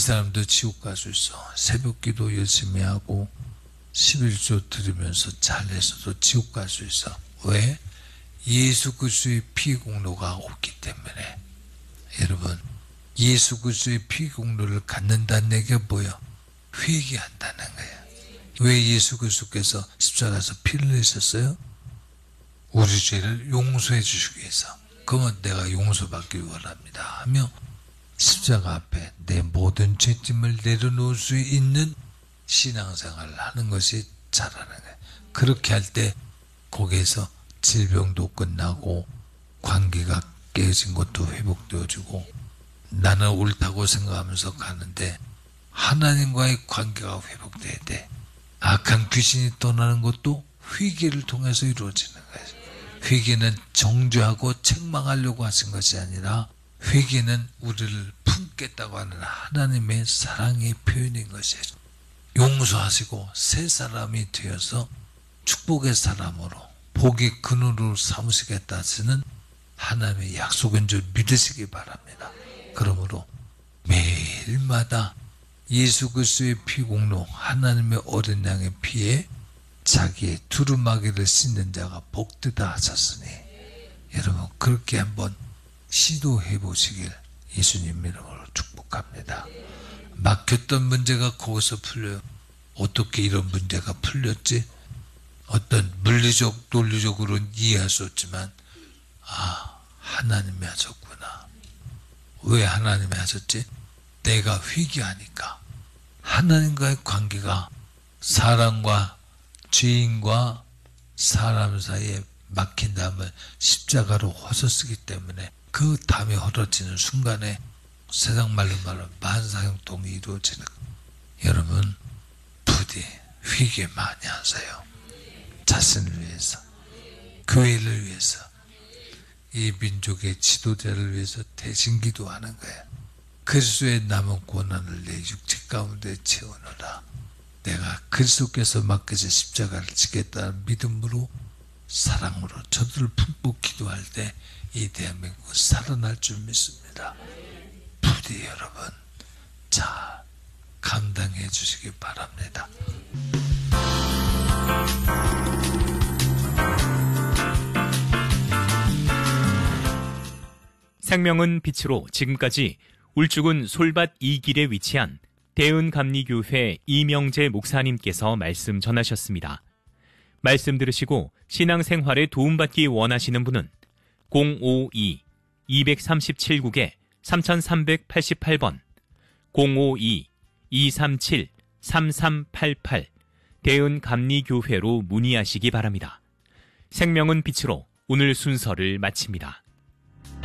사람도 지옥 갈 수 있어. 새벽기도 열심히 하고 11조 들으면서 잘해서도 지옥 갈 수 있어. 왜? 예수 그리스도의 피 공로가 없기 때문에. 여러분, 예수 그리스도의 피 공로를 갖는다는 얘기가 뭐예요? 회개한다는 거예요. 왜 예수 그리스도께서 십자가에서 피를 흘리셨어요? 우리 죄를 용서해 주시기 위해서. 그러면 내가 용서받기 원합니다 하며 십자가 앞에 내 모든 죄짐을 내려놓을 수 있는 신앙생활을 하는 것이 잘하는 거예요. 그렇게 할 때 거기에서 질병도 끝나고 관계가 깨진 것도 회복되어지고 나는 옳다고 생각하면서 가는데 하나님과의 관계가 회복돼야 돼. 악한 귀신이 떠나는 것도 회개를 통해서 이루어지는 거예요. 회개는 정죄하고 책망하려고 하신 것이 아니라 회개는 우리를 품겠다고 하는 하나님의 사랑의 표현인 것이에요. 용서하시고 새 사람이 되어서 축복의 사람으로 복의 근원으로 삼으시겠다 하시는 하나님의 약속인 줄 믿으시기 바랍니다. 그러므로 매일마다 예수 그리스도의 피 공로 하나님의 어린 양의 피에 자기의 두루마기를 씻는 자가 복되다 하셨으니 여러분 그렇게 한번 시도해 보시길 예수님 이름으로 축복합니다. 막혔던 문제가 거기서 풀려요. 어떻게 이런 문제가 풀렸지? 어떤 물리적 논리적으로는 이해할 수 없지만 하나님이 하셨구나. 왜 하나님이 하셨지? 내가 회개하니까 하나님과의 관계가 사람과 죄인과 사람 사이에 막힌 담을 십자가로 허서 쓰기 때문에 그 담이 헐어지는 순간에 세상 말로 말하면 만사형통이 이루어지는 여러분 부디 회개 많이 하세요. 자신을 위해서, 교회를 위해서, 이 민족의 지도자를 위해서 대신 기도하는 거예요. 그리스도의 남은 고난을 내 육체 가운데 채우노라. 내가 그리스도께서 맡겨진 십자가를 지겠다는 믿음으로 사랑으로 저들을 품고 기도할 때 이 대한민국은 살아날 줄 믿습니다. 부디 여러분 잘 감당해 주시기 바랍니다. 생명은 빛으로 지금까지 울주군 솔밭 2길에 위치한 대은감리교회 이명재 목사님께서 말씀 전하셨습니다. 말씀 들으시고 신앙생활에 도움받기 원하시는 분은 052-237국에 3388번 052-237-3388 대은감리교회로 문의하시기 바랍니다. 생명은 빛으로 오늘 순서를 마칩니다.